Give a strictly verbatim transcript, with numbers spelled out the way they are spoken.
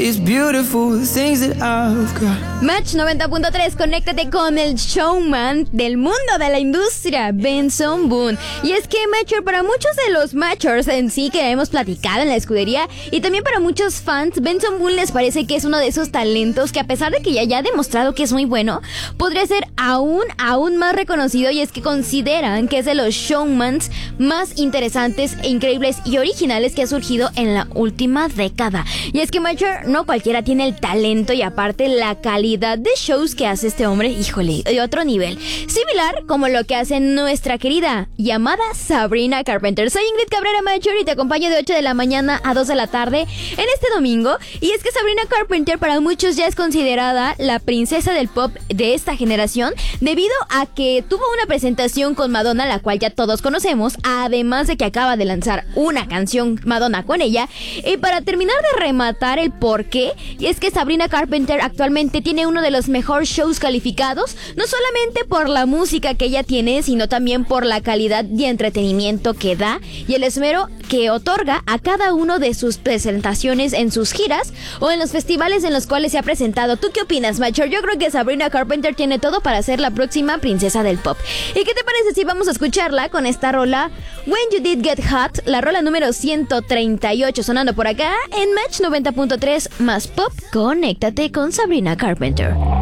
these beautiful things that I've got. Match noventa punto tres, conéctate con el showman del mundo de la industria, Benson Boone. Y es que Matcher, para muchos de los Matchers en sí que hemos platicado en la escudería, y también para muchos fans, Benson Boone les parece que es uno de esos talentos que, a pesar de que ya, ya ha demostrado que es muy bueno, podría ser aún, aún más reconocido. Y es que consideran que es de los showmans más interesantes e increíbles y originales que ha surgido en la última década. Y es que Matcher, no cualquiera tiene el talento y aparte la calidad de shows que hace este hombre, híjole, de otro nivel. Similar como lo que hace nuestra querida y amada Sabrina Carpenter. Soy Ingrid Cabrera Matcher y te acompaño de ocho de la mañana a dos de la tarde en este domingo. Y es que Sabrina Carpenter para muchos ya es considerada la princesa del pop de esta generación, debido a que tuvo una presentación con Madonna, la cual ya todos conocemos, además de que acaba de lanzar una canción Madonna con ella. Y para terminar de rematar el porqué, y es que Sabrina Carpenter actualmente tiene uno de los mejores shows calificados, no solamente por la música que ella tiene, sino también por la calidad y entretenimiento que da y el esmero que otorga a cada uno de sus presentaciones en sus giras o en los festivales en los cuales se ha presentado. ¿Tú qué opinas, Matcher? Yo creo que Sabrina Carpenter tiene todo para ser la próxima princesa del pop. ¿Y qué te parece si vamos a escucharla con esta rola When You Did Get Hot, la rola número ciento treinta y ocho, sonando por acá en Match noventa punto tres más pop? Conéctate con Sabrina Carpenter.